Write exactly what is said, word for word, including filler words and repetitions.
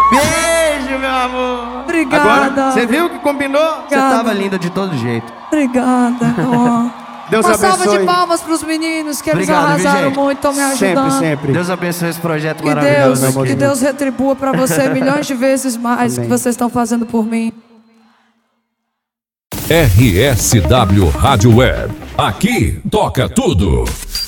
Beijo, meu amor. Obrigada. Agora, você viu que combinou? Você Obrigada. tava linda de todo jeito. Obrigada. Oh. Deus Uma abençoe. salva de palmas pros meninos, que eles Obrigado, arrasaram viu, gente? muito, estão me ajudando. Sempre, sempre. Deus abençoe esse projeto Que maravilhoso. Deus, meu que amor. Deus retribua pra você milhões de vezes mais Amém. que vocês estão fazendo por mim. R S W Rádio Web. Aqui toca tudo.